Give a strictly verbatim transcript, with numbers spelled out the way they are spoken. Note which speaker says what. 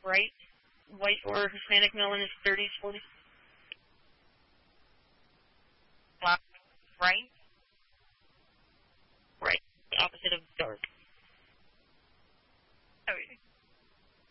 Speaker 1: right? White or Hispanic male in his thirties, forties?
Speaker 2: Black, right?